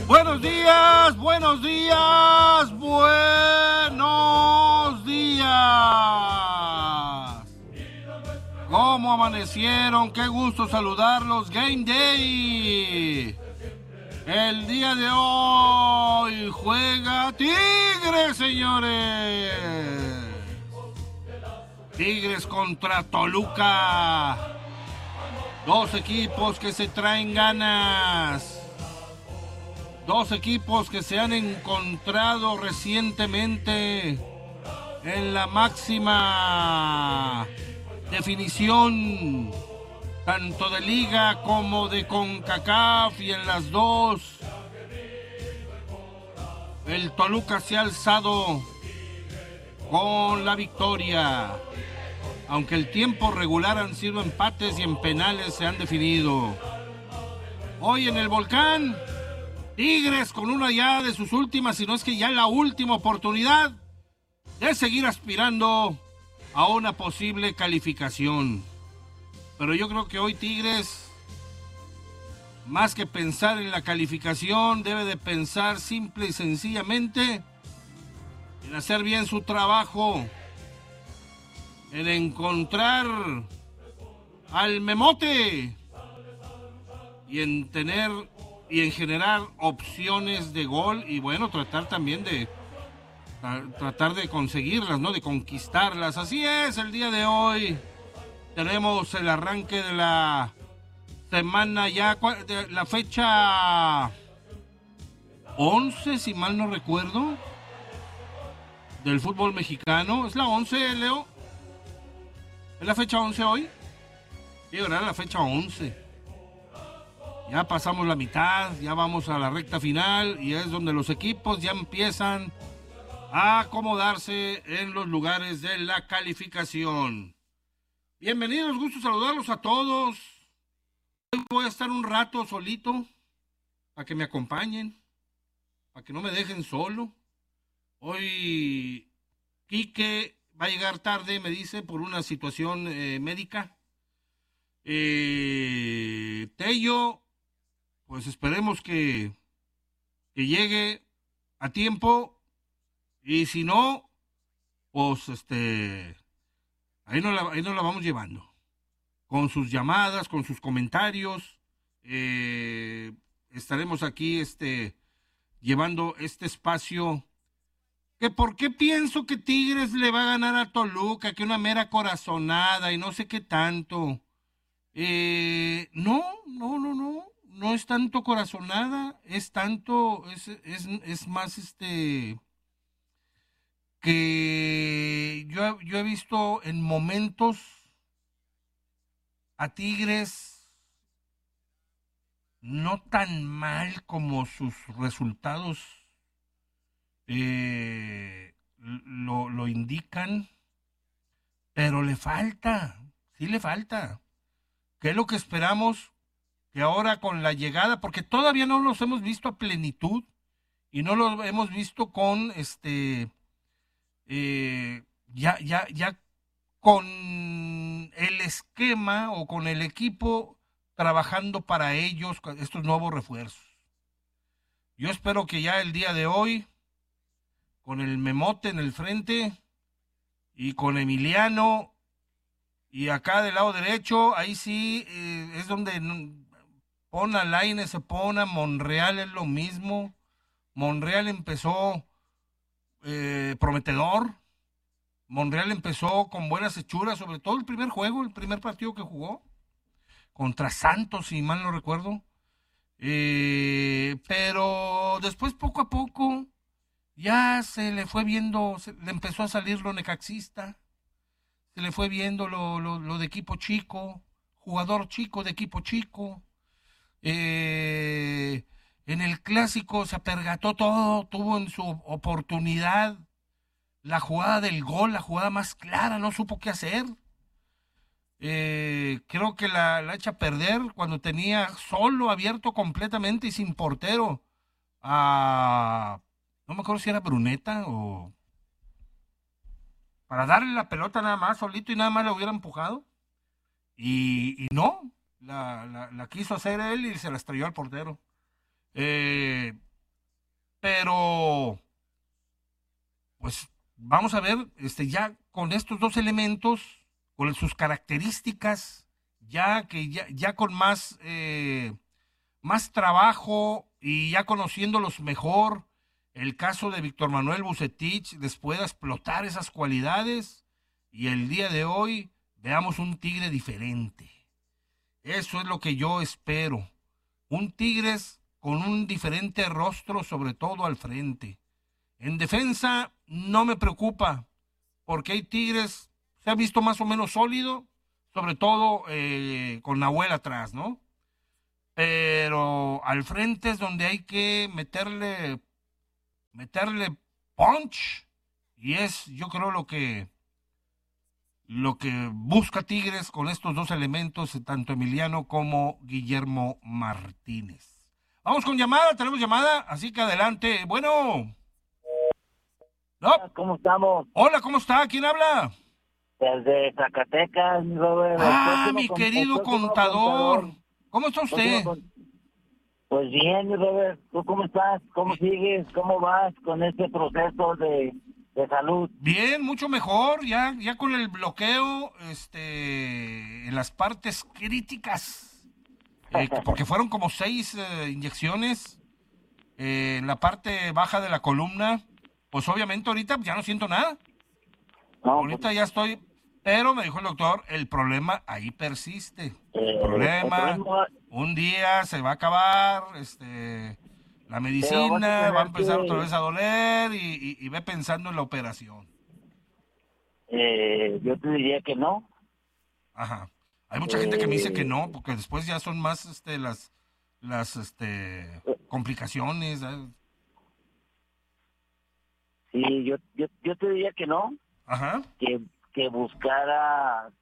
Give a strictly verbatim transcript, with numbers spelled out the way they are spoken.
Buenos días, buenos días, buenos días. ¿Cómo amanecieron? Qué gusto saludarlos. Game Day. El día de hoy juega Tigres, señores. Tigres contra Toluca. Dos equipos que se traen ganas. Dos equipos que se han encontrado recientemente en la máxima definición, tanto de Liga como de CONCACAF, y en las dos el Toluca se ha alzado con la victoria. Aunque el tiempo regular han sido empates y en penales se han definido. Hoy en el Volcán, Tigres con una ya de sus últimas, si no es que ya la última oportunidad de seguir aspirando a una posible calificación. Pero yo creo que hoy Tigres, más que pensar en la calificación, debe de pensar simple y sencillamente en hacer bien su trabajo, en encontrar al memote y en tener y en generar opciones de gol, y bueno, tratar también de a, tratar de conseguirlas, ¿no? De conquistarlas. Así es, el día de hoy tenemos el arranque de la semana ya, de la fecha once, si mal no recuerdo, del fútbol mexicano. ¿Es la once, Leo? ¿Es la fecha once hoy? Sí, ¿verdad? La fecha once. Ya pasamos la mitad, ya vamos a la recta final y es donde los equipos ya empiezan a acomodarse en los lugares de la calificación. Bienvenidos, gusto saludarlos a todos. Hoy voy a estar un rato solito para que me acompañen, para que no me dejen solo. Hoy Quique va a llegar tarde, me dice, por una situación eh, médica. Eh, Tello, pues esperemos que, que llegue a tiempo, y si no, pues este, ahí nos la, ahí nos la vamos llevando, con sus llamadas, con sus comentarios. Eh, estaremos aquí este, llevando este espacio. Que por qué pienso que Tigres le va a ganar a Toluca, que una mera corazonada y no sé qué tanto. Eh, no, no, no, no. No es tanto corazonada, es tanto, es, es, es más este, que yo, yo he visto en momentos a Tigres no tan mal como sus resultados eh, lo, lo indican, pero le falta, sí le falta. ¿Qué es lo que esperamos? Que ahora con la llegada, porque todavía no los hemos visto a plenitud y no los hemos visto con este eh, ya ya ya con el esquema o con el equipo trabajando para ellos, estos nuevos refuerzos. Yo espero que ya el día de hoy, con el memote en el frente y con Emiliano, y acá del lado derecho, ahí sí eh, es donde pon a Lainez, se pone a Monreal, es lo mismo. Monreal empezó eh, prometedor. Monreal empezó con buenas hechuras, sobre todo el primer juego, el primer partido que jugó, contra Santos, si mal no recuerdo. Eh, pero después, poco a poco, ya se le fue viendo, se le empezó a salir lo necaxista, se le fue viendo lo, lo, lo de equipo chico, jugador chico de equipo chico. Eh, en el clásico se apergató todo, tuvo en su oportunidad la jugada del gol, la jugada más clara, no supo qué hacer. Eh, creo que la, la echa a perder cuando tenía solo, abierto completamente y sin portero a, no me acuerdo si era Bruneta o, para darle la pelota nada más, solito, y nada más la hubiera empujado. Y, y no, la, la, la quiso hacer él y se la estrelló al portero. Eh, pero pues vamos a ver, este, ya con estos dos elementos, con sus características, ya que ya, ya con más, eh, más trabajo y ya conociéndolos mejor, el caso de Víctor Manuel Vucetich les pueda explotar esas cualidades y el día de hoy veamos un Tigre diferente. Eso es lo que yo espero. Un Tigres con un diferente rostro, sobre todo al frente. En defensa no me preocupa, porque hay Tigres, se ha visto más o menos sólido, sobre todo eh, con Nahuel atrás, ¿no? Pero al frente es donde hay que meterle, meterle punch, y es, yo creo, lo que, lo que busca Tigres con estos dos elementos, tanto Emiliano como Guillermo Martínez. Vamos con llamada, tenemos llamada, así que adelante. Bueno. No. ¿Cómo estamos? Hola, ¿cómo está? ¿Quién habla? Desde Zacatecas, Robert. Ah, mi querido contador. contador. ¿Cómo está usted? Pues bien, Robert. ¿Tú cómo estás? ¿Cómo bien. sigues? ¿Cómo vas con este proceso de, de salud? Bien, mucho mejor. Ya, ya con el bloqueo, este, en las partes críticas, eh, porque fueron como seis eh, inyecciones eh, en la parte baja de la columna. Pues obviamente ahorita ya no siento nada. No, ahorita pues, ya estoy, pero me dijo el doctor, el problema ahí persiste. El eh, problema, el problema, un día se va a acabar, este, la medicina, a va a empezar que... otra vez a doler y, y, y ve pensando en la operación. Eh, yo te diría que no. Ajá. Hay mucha eh... gente que me dice que no, porque después ya son más este, las, las este, complicaciones. ¿sabes? Sí, yo, yo, yo te diría que no. Ajá. Que, que buscara